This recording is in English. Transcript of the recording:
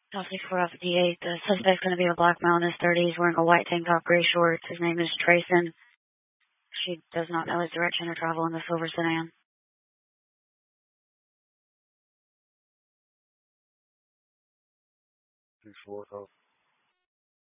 South 6458. The suspect's going to be a black male in his 30s wearing a white tank top, gray shorts. His name is Trayson. She does not know his direction of travel in the silver sedan. 2-4,